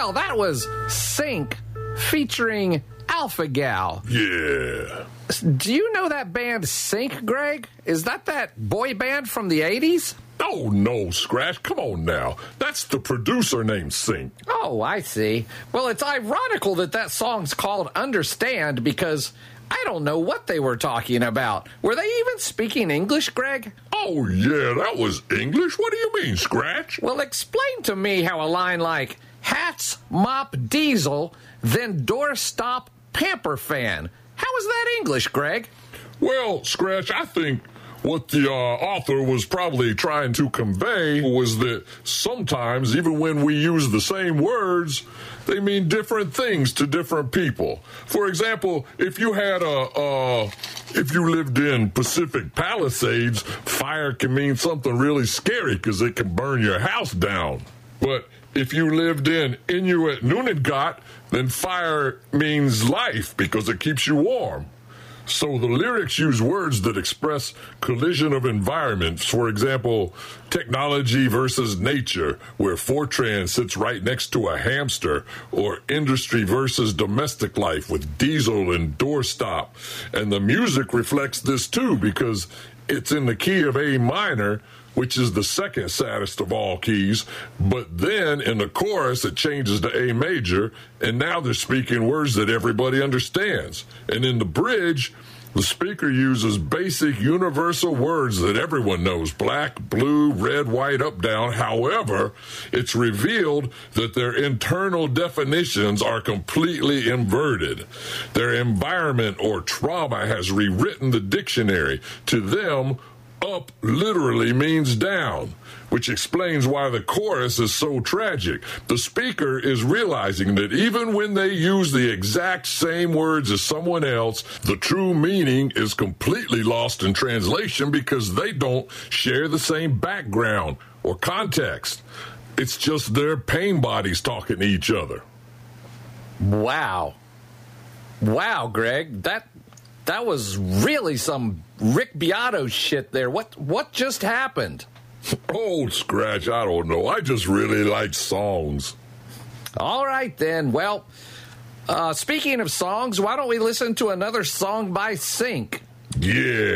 Well, that was Sync featuring Alpha Gal. Yeah. Do you know that band Sync, Greg? Is that boy band from the 80s? Oh, no, Scratch. Come on now. That's the producer named Sync. Oh, I see. Well, it's ironical that song's called Understand because I don't know what they were talking about. Were they even speaking English, Greg? Oh, yeah, that was English? What do you mean, Scratch? Well, explain to me how a line like hats, mop, diesel, then doorstop, pamper fan. How is that English, Greg? Well, Scratch, I think what the author was probably trying to convey was that sometimes, even when we use the same words, they mean different things to different people. For example, if you lived in Pacific Palisades, fire can mean something really scary because it can burn your house down. But if you lived in Inuit Nunavut, then fire means life because it keeps you warm. So the lyrics use words that express collision of environments. For example, technology versus nature, where Fortran sits right next to a hamster, or industry versus domestic life with diesel and doorstop. And the music reflects this too because it's in the key of A minor, which is the second saddest of all keys, but then in the chorus it changes to A major, and now they're speaking words that everybody understands. And in the bridge, the speaker uses basic universal words that everyone knows, black, blue, red, white, up, down. However, it's revealed that their internal definitions are completely inverted. Their environment or trauma has rewritten the dictionary. To them, up literally means down, which explains why the chorus is so tragic. The speaker is realizing that even when they use the exact same words as someone else, the true meaning is completely lost in translation because they don't share the same background or context. It's just their pain bodies talking to each other. Wow. Wow, Greg, that was really some Rick Beato shit there. What just happened? Oh, Scratch, I don't know. I just really like songs. All right, then. Well, speaking of songs, why don't we listen to another song by Sync? Yeah.